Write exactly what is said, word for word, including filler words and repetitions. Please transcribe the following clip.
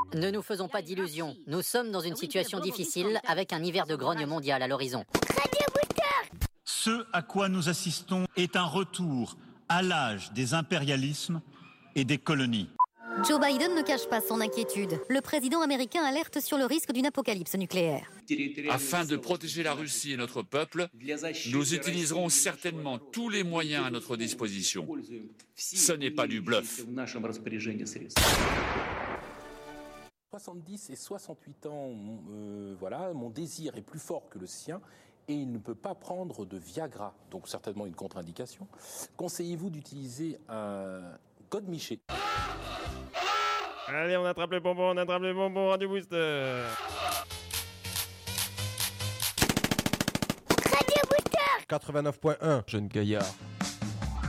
Ne nous faisons pas d'illusions. Nous sommes dans une situation difficile avec un hiver de grogne mondial à l'horizon. Ce à quoi nous assistons est un retour à l'âge des impérialismes et des colonies. Joe Biden ne cache pas son inquiétude. Le président américain alerte sur le risque d'une apocalypse nucléaire. Afin de protéger la Russie et notre peuple, nous utiliserons certainement tous les moyens à notre disposition. Ce n'est pas du bluff. soixante-dix et soixante-huit ans, euh, voilà, mon désir est plus fort que le sien et il ne peut pas prendre de Viagra, donc certainement une contre-indication. Conseillez-vous d'utiliser un godemiché? Allez, on attrape le bonbon, on attrape le bonbon, Radio Booster. quatre-vingt-neuf point un, Jeune gaillard.